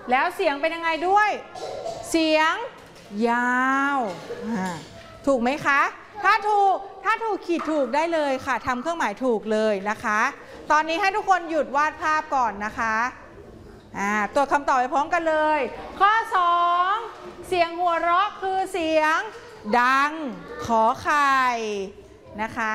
แล้วเสียงเป็นยังไงด้วยเสียงยาวถูกไหมคะถ้าถูกขีดถูกได้เลยค่ะทำเครื่องหมายถูกเลยนะคะตอนนี้ให้ทุกคนหยุดวาดภาพก่อนนะคะตรวจคำตอบไปพร้อมกันเลยข้อ2เสียงหัวเราะคือเสียงดังขอไข่นะคะ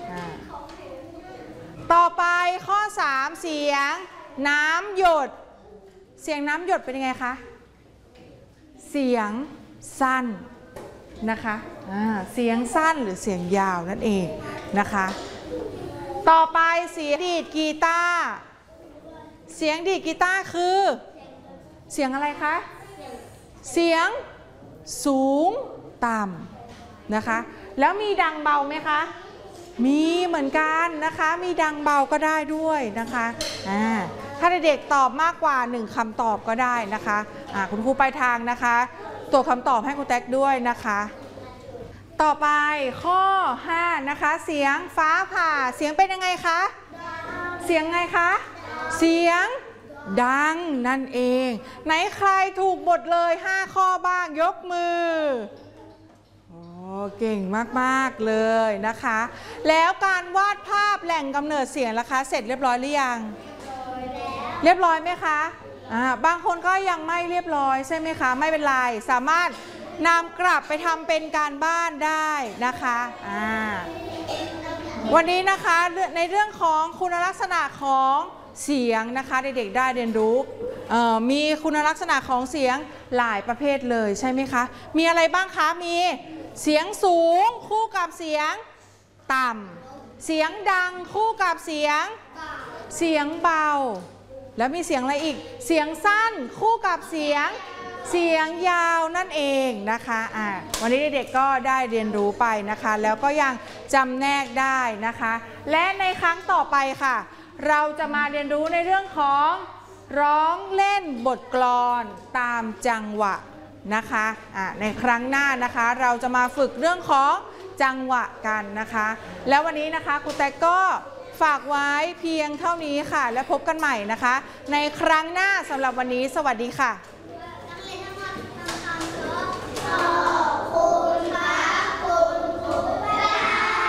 ต่อไปข้อ3เสียงน้ำหยดเสียงน้ำหยดเป็นยังไงคะเสียงสั้นนะคะเสียงสั้นหรือเสียงยาวนั่นเองนะคะต่อไปเสียงดีดกีตาร์เสียงดีดกีตาร์คือเสียงอะไรคะเสียงสูงต่ำนะคะแล้วมีดังเบาไหมคะมีเหมือนกันนะคะมีดังเบาก็ได้ด้วยนะคะถ้าเด็กๆตอบมากกว่า1คำตอบก็ได้นะคะคุณครูไปทางนะคะตรวจคำตอบให้คุณแท็กด้วยนะคะต่อไปข้อ5นะคะเสียงฟ้าผ่าเสียงเป็นยังไงคะเสียงไงคะเสียงดังนั่นเองไหนใครถูกหมดเลย5ข้อบ้างยกมือเก่งมากๆเลยนะคะแล้วการวาดภาพแหล่งกำเนิดเสียงล่ะคะเสร็จเรียบร้อยหรือยังเรียบร้อยไหมคะบางคนก็ยังไม่เรียบร้อยใช่ไหมคะไม่เป็นไรสามารถนำกลับไปทำเป็นการบ้านได้นะคะวันนี้นะคะในเรื่องของคุณลักษณะของเสียงนะคะเด็กๆได้เรียนรู้มีคุณลักษณะของเสียงหลายประเภทเลยใช่ไหมคะมีอะไรบ้างคะมีเสียงสูงคู่กับเสียงต่ำเสียงดังคู่กับเสียงเบาแล้วมีเสียงอะไรอีกเสียงสั้นคู่กับเสียงยาวนั่นเองนะคะวันนี้เด็กๆก็ได้เรียนรู้ไปนะคะแล้วก็ยังจำแนกได้นะคะและในครั้งต่อไปค่ะเราจะมาเรียนรู้ในเรื่องของร้องเล่นบทกลอนตามจังหวะนะคะในครั้งหน้านะคะเราจะมาฝึกเรื่องของจังหวะกันนะคะแล้ววันนี้นะคะครูแตกก็ฝากไว้เพียงเท่านี้ค่ะและพบกันใหม่นะคะในครั้งหน้าสำหรับวันนี้สวัสดีค่ะ